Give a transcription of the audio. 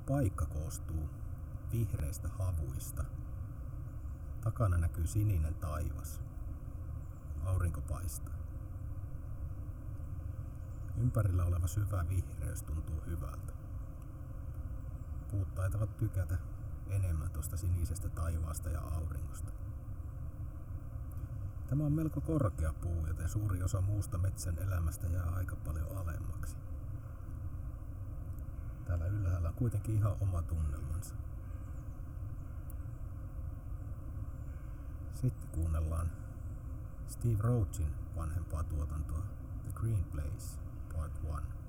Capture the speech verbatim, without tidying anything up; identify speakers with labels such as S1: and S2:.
S1: paikka koostuu vihreistä havuista. Takana näkyy sininen taivas. Aurinko paistaa. Ympärillä oleva syvä vihreys tuntuu hyvältä. Puut taitavat tykätä enemmän tuosta sinisestä taivaasta ja auringosta. Tämä on melko korkea puu, joten suuri osa muusta metsän elämästä jää aika paljon alemmaksi. Täällä ylhäällä on kuitenkin ihan oma tunnelmansa. Sitten kuunnellaan Steve Roachin vanhempaa tuotantoa The Green Place Part one.